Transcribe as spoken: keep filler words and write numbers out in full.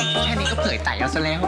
แค่นี้ก็เผยไต่เอาซะแล้ว